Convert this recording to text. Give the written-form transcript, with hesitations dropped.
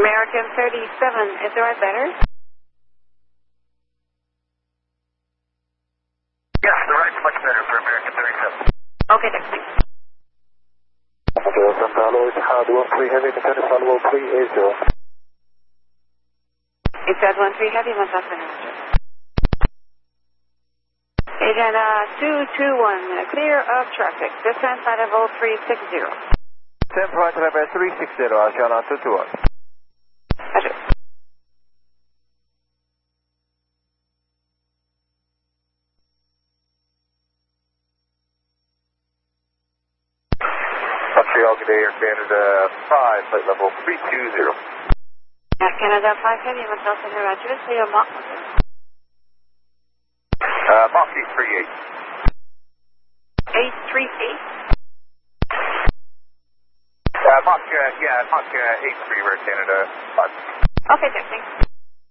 American 37, is there better? Yes, the right's much better for American 37. Okay, thanks. Okay, San Paulo is hard 13 heavy, defender follow 380. It's at 13 heavy, 1,000 manager. Agent 221, clear of traffic. Descent level 360. 10 point level 360, Asiana 221. Roger. Montreal, good day, Air Canada 5, flight level 320. Air Canada 5 heavy, 1,000 Roger. So your Mach. Mach 838. 838? Mach 83, Air Canada 5. Okay, thanks.